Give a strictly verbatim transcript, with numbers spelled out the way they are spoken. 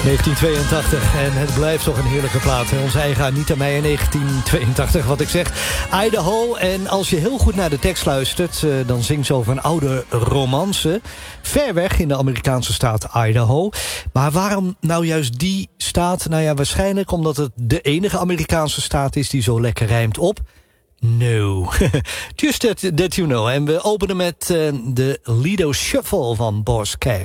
negentien tweeëntachtig en het blijft toch een heerlijke plaat. Onze eigen Anita Meijer, negentien tweeëntachtig, wat ik zeg. Idaho, en als je heel goed naar de tekst luistert, uh, dan zingt ze over een oude romance. Ver weg in de Amerikaanse staat Idaho. Maar waarom nou juist die staat? Nou ja, waarschijnlijk omdat het de enige Amerikaanse staat is die zo lekker rijmt op... No. Just that, that you know. En we openen met uh, de Lido Shuffle van Boz Scaggs.